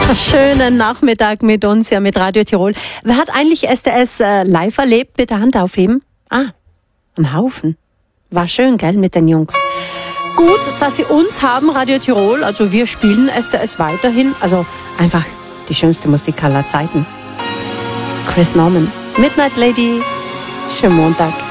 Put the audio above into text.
Schönen Nachmittag mit uns, ja, mit Radio Tirol. Wer hat eigentlich STS live erlebt? Bitte Hand aufheben. Ein Haufen. War schön, gell, mit den Jungs. Gut, dass Sie uns haben, Radio Tirol. Also wir spielen STS weiterhin. Also einfach die schönste Musik aller Zeiten. Chris Norman, Midnight Lady. Schönen Montag.